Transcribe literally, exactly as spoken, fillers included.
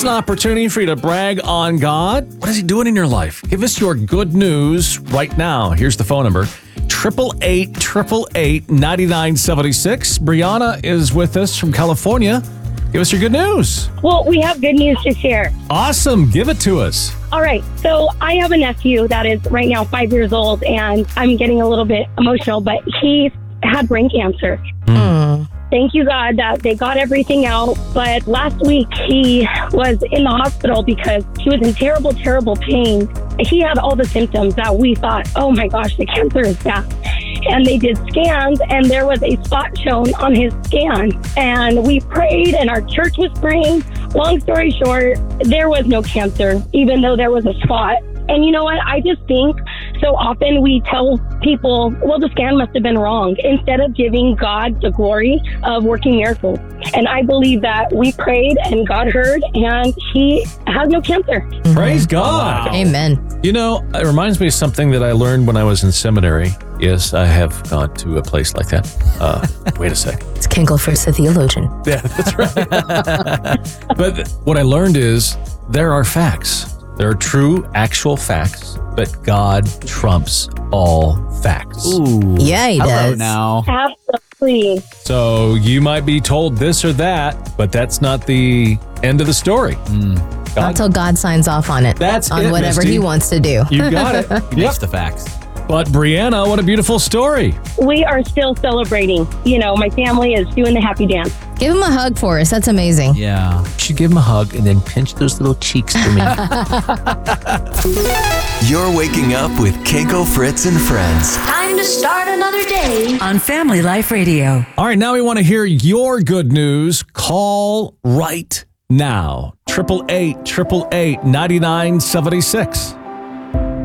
an opportunity for you to brag on God. What is he doing in your life? Give us your good news right now. Here's the phone number. Triple eight, triple eight, ninety-nine seventy-six. Brianna is with us from California. Give us your good news. Well, we have good news to share. Awesome. Give it to us. All right. So I have a nephew that is right now five years old, and I'm getting a little bit emotional, but he had brain cancer. Mm. Thank you, God, that they got everything out. But last week, he was in the hospital because he was in terrible, terrible pain. He had all the symptoms that we thought, oh my gosh, the cancer is bad. And they did scans, and there was a spot shown on his scan. And we prayed, and our church was praying. Long story short, there was no cancer, even though there was a spot. And you know what? I just think so often we tell people, well, the scan must have been wrong, instead of giving God the glory of working miracles. And I believe that we prayed and God heard, and he has no cancer. Mm-hmm. Praise God. Wow. Amen. You know, it reminds me of something that I learned when I was in seminary. Yes, I have gone to a place like that. Uh, wait a second. It's Kinkle Fritz, the theologian. Yeah, that's right. But what I learned is there are facts. There are true, actual facts, but God trumps all facts. Ooh. Yeah, he Hello does. now. Absolutely. So you might be told this or that, but that's not the end of the story. Mm. God, Not till God signs off on it. That's on it, whatever Misty. he wants to do. you got it. He Yep. makes the facts. But Brianna, what a beautiful story. We are still celebrating. You know, my family is doing the happy dance. Give him a hug for us. That's amazing. Yeah. You should give him a hug and then pinch those little cheeks for me. You're waking up with Keiko, Fritz, and Friends. Time to start another day. On Family Life Radio. All right, now we want to hear your good news. Call right now. Triple eight, triple eight, ninety-nine seventy-six.